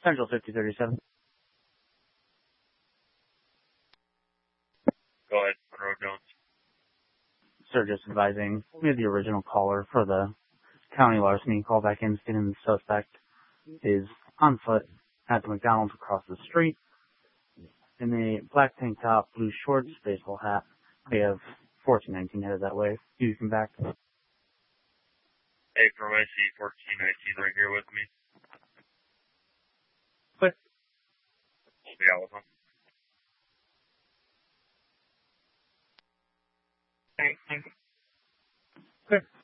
Central 5037. Go ahead, Monroe Jones. Sir, just advising, we had the original caller for the county larceny call back in stating the suspect is on foot at the McDonald's across the street in a black tank top, blue shorts, baseball hat. We have 1419 headed that way. You can back. Hey, from IC 1419 right here with me. Quick. Yeah, with him. Quick.